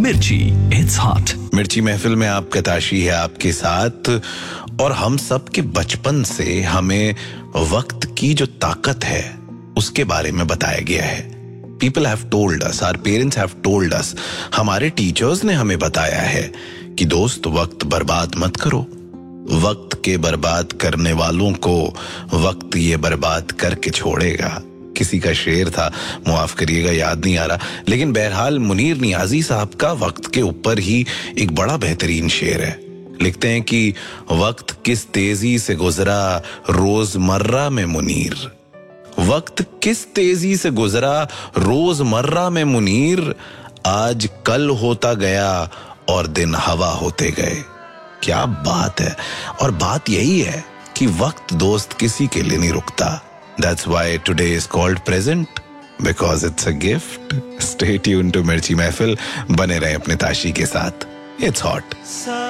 मिर्ची, it's hot. मिर्ची महफिल में आपका ताशी है आपके साथ। और हम सब के बचपन से हमें वक्त की जो ताकत है उसके बारे में बताया गया है। People have told us, our parents have told us, हमारे टीचर्स ने हमें बताया है कि दोस्त वक्त बर्बाद मत करो। वक्त के बर्बाद करने वालों को वक्त ये बर्बाद करके छोड़ेगा। किसी का शेर था, मुआफ करिएगा, याद नहीं आ रहा, लेकिन बहरहाल मुनीर नियाजी साहब का वक्त के ऊपर ही एक बड़ा बेहतरीन शेर है। लिखते हैं कि वक्त किस तेजी से गुजरा रोजमर्रा में मुनीर, वक्त किस तेजी से गुजरा रोजमर्रा में मुनीर, आज कल होता गया और दिन हवा होते गए। क्या बात है। और बात यही है कि वक्त दोस्त किसी के लिए नहीं रुकता। That's why today is called present, because it's a gift. Stay tuned to मिर्ची महफिल, बने रहें अपने ताशी के साथ। It's hot.